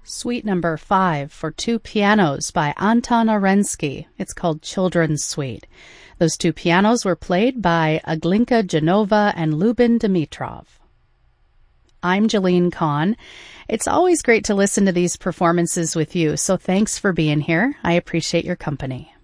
Suite number 5 for 2 pianos by Anton Arensky. It's called Children's Suite. Those 2 pianos were played by Aglinka Genova and Lubin Dimitrov. I'm Jalene Kahn. It's always great to listen to these performances with you, so thanks for being here. I appreciate your company.